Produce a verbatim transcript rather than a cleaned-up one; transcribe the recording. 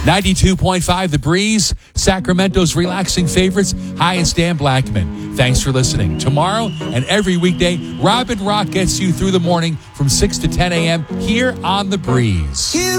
ninety-two point five The Breeze, Sacramento's relaxing favorites. Hi, it's Dan Blackman. Thanks for listening. Tomorrow and every weekday, Robin Rock gets you through the morning from six to ten a.m. here on The Breeze.